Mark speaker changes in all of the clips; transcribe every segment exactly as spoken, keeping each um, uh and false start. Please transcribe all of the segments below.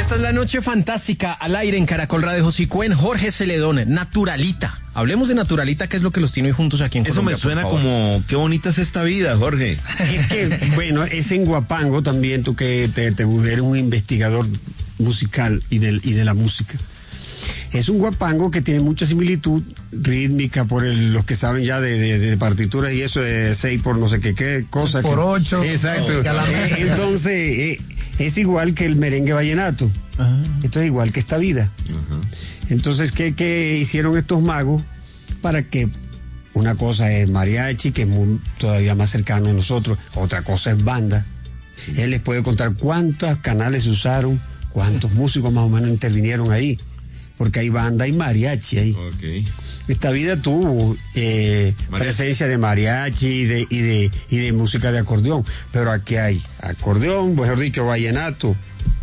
Speaker 1: Esta es la noche fantástica al aire en Caracol Radio. José Cuen, Jorge Celedón, Naturalita. Hablemos de Naturalita, que es lo que los tiene hoy juntos aquí en
Speaker 2: Eso
Speaker 1: Colombia.
Speaker 2: me suena como, qué bonita es esta vida, Jorge.
Speaker 3: Es que, bueno, es en Huapango también, tú que te, te eres un investigador musical y de, y de la música. Es un guapango que tiene mucha similitud rítmica por el, los que saben ya de, de, de partituras y eso de seis por no sé qué, qué cosa.
Speaker 4: Por
Speaker 3: que,
Speaker 4: ocho.
Speaker 3: Exacto.
Speaker 4: No,
Speaker 3: eh, entonces, eh, es igual que el merengue vallenato. Ajá. Esto es igual que esta vida. Ajá. Entonces, ¿qué, ¿qué hicieron estos magos para que una cosa es mariachi, que es muy, todavía más cercano a nosotros, otra cosa es banda? Sí. Él les puede contar cuántos canales se usaron, cuántos músicos más o menos intervinieron ahí, porque hay banda y mariachi ahí.
Speaker 2: Okay.
Speaker 3: Esta vida tuvo eh, presencia de mariachi y de, y, de, y de música de acordeón, pero aquí hay acordeón, mejor dicho, vallenato,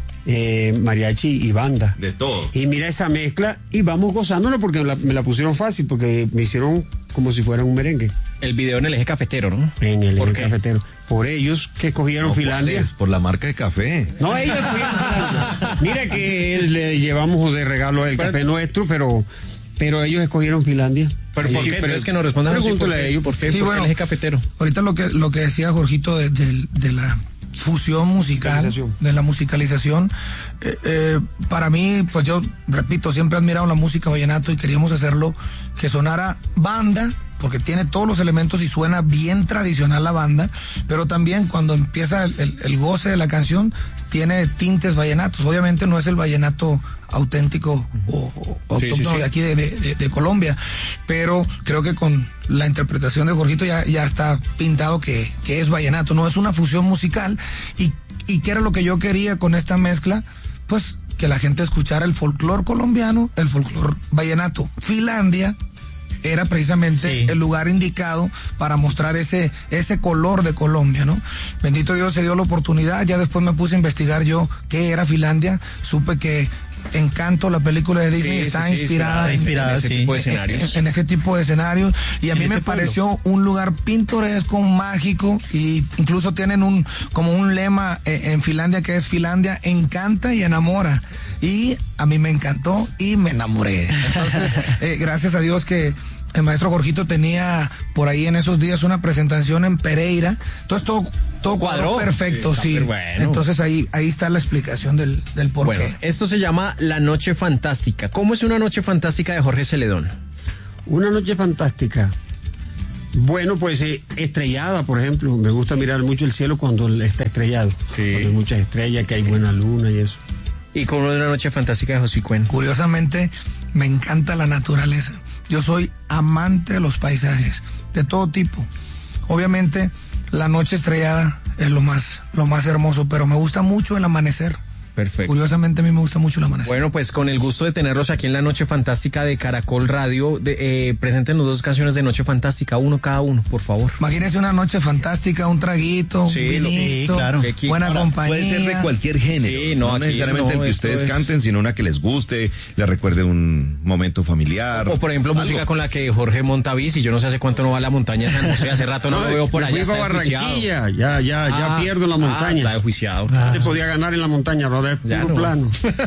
Speaker 3: eh, mariachi y banda.
Speaker 2: De todo.
Speaker 3: Y mira esa mezcla y vamos gozándolo porque me la, me la pusieron fácil, porque me hicieron como si fuera un merengue.
Speaker 1: El video en el eje cafetero, ¿no?
Speaker 3: En el eje
Speaker 1: qué?
Speaker 3: cafetero. Por ellos que escogieron
Speaker 2: no,
Speaker 3: Finlandia.
Speaker 2: Es por la marca de café.
Speaker 3: No, ellos escogieron Finlandia. Mira que le llevamos de regalo el pero, café nuestro, pero pero ellos escogieron Finlandia.
Speaker 1: ¿Pero por qué? Entonces que nos respondan así.
Speaker 3: Pregúntale a ellos.
Speaker 1: ¿Por qué?
Speaker 4: Sí,
Speaker 1: ¿Por
Speaker 4: bueno,
Speaker 1: el eje cafetero?
Speaker 4: Ahorita lo que, lo que decía Jorgito de, de, de la fusión musical, de la musicalización, eh, eh, para mí, pues yo repito, siempre he admirado la música vallenato y queríamos hacerlo que sonara banda, porque tiene todos los elementos y suena bien tradicional la banda, pero también cuando empieza el, el, el goce de la canción tiene tintes vallenatos. Obviamente no es el vallenato auténtico o, o
Speaker 1: sí,
Speaker 4: autóctono
Speaker 1: sí, sí.
Speaker 4: de aquí de, de, de Colombia, pero creo que con la interpretación de Jorgito ya, ya está pintado que, que es vallenato, no es una fusión musical. y, y qué era lo que yo quería con esta mezcla, pues que la gente escuchara el folclor colombiano, el folclor vallenato. Finlandia era precisamente sí. el lugar indicado para mostrar ese, ese color de Colombia, ¿no? Bendito Dios, se dio la oportunidad. Ya después me puse a investigar yo qué era Finlandia. Supe que Encanto, la película de Disney, sí, está sí, inspirada,
Speaker 1: sí, inspirada en, en ese
Speaker 4: sí.
Speaker 1: tipo de escenarios.
Speaker 4: En, en ese tipo de escenarios. Y a mí me pareció pueblo. un lugar pintoresco, mágico, y incluso tienen un como un lema en, en Finlandia que es Finlandia encanta y enamora. Y a mí me encantó y me enamoré. Entonces, eh, gracias a Dios que el maestro Jorgito tenía por ahí en esos días una presentación en Pereira. Entonces todo, todo cuadró perfecto, sí. sí.
Speaker 1: Bueno.
Speaker 4: Entonces ahí, ahí está la explicación del, del por
Speaker 1: bueno,
Speaker 4: qué.
Speaker 1: Esto se llama La Noche Fantástica. ¿Cómo es una noche fantástica de Jorge Celedón?
Speaker 3: Una noche fantástica. Bueno, pues eh, estrellada, por ejemplo. Me gusta mirar mucho el cielo cuando está estrellado. Sí. Cuando hay muchas estrellas, que hay buena luna y eso.
Speaker 1: ¿Y cómo es una noche fantástica de José Cuen?
Speaker 4: Curiosamente, me encanta la naturaleza. Yo soy amante de los paisajes, de todo tipo. Obviamente, la noche estrellada es lo más, lo más hermoso, pero me gusta mucho el amanecer.
Speaker 1: Perfecto.
Speaker 4: Curiosamente a mí me gusta mucho el amanecer.
Speaker 1: Bueno, pues con el gusto de tenerlos aquí en la Noche Fantástica de Caracol Radio, de, eh, preséntenos dos canciones de Noche Fantástica, uno cada uno, por favor.
Speaker 4: Imagínense una noche fantástica, un traguito,
Speaker 1: sí,
Speaker 4: un vinito,
Speaker 1: sí, claro.
Speaker 4: buena
Speaker 2: Ahora,
Speaker 4: compañía.
Speaker 2: Puede ser de cualquier género, sí, no, no necesariamente no, el que ustedes es... canten, sino una que les guste, les recuerde un momento familiar.
Speaker 1: O por ejemplo, ¿algo? Música con la que Jorge monta bici. Yo no sé hace cuánto no va a la montaña de San José, hace rato no, no lo veo por allá.
Speaker 3: Está Barranquilla, ya, ya, ah, ya pierdo en la montaña.
Speaker 1: Ah, está desjuiciado.
Speaker 3: Ah. Te podía ganar en la montaña, Robert, puro no. plano.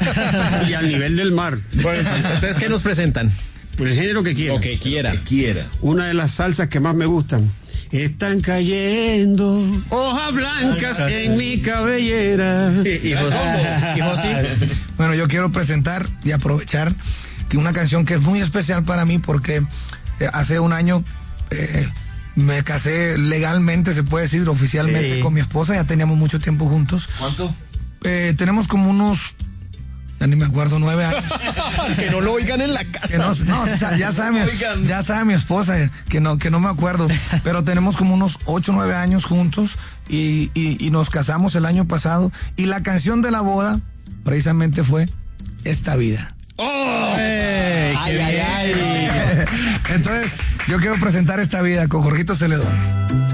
Speaker 3: Y al nivel del mar.
Speaker 1: Bueno, entonces, ¿qué nos presentan?
Speaker 3: Por el género que quiera.
Speaker 1: Lo que quiera.
Speaker 2: Lo que quiera.
Speaker 3: Una de las salsas que más me gustan. Están cayendo hojas blancas Ay, en mi cabellera.
Speaker 1: Hijos, hijos, sí.
Speaker 4: Bueno, yo quiero presentar y aprovechar que una canción que es muy especial para mí porque eh, hace un año eh, me casé legalmente, se puede decir, oficialmente sí. con mi esposa. Ya teníamos mucho tiempo juntos.
Speaker 2: ¿Cuánto?
Speaker 4: Eh, tenemos como unos, ya ni me acuerdo, nueve años.
Speaker 1: Que no lo oigan en la casa.
Speaker 4: Que no, no, ya sabe, mi, ya sabe mi esposa que no, que no me acuerdo. Pero tenemos como unos ocho, nueve años juntos y, y, y nos casamos el año pasado. Y la canción de la boda precisamente fue Esta Vida.
Speaker 1: ¡Oh! Hey, ¡Ay, ay, ay!
Speaker 4: Entonces, yo quiero presentar Esta Vida con Jorgito Celedón.